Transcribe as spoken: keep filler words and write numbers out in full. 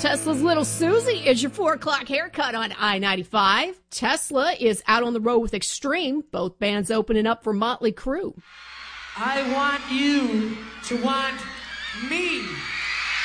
Tesla's Little Susie is your four o'clock haircut on I ninety-five. Tesla is out on the road with Extreme, both bands opening up for Motley Crue. I want you to want me.